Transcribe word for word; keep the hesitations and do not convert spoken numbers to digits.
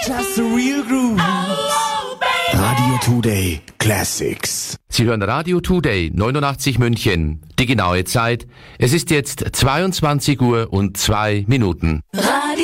Just the real groove. Radio Today Classics. Sie hören Radio Today neunundachtzig München. Die genaue Zeit. Es ist jetzt zweiundzwanzig Uhr und zwei Minuten. Radio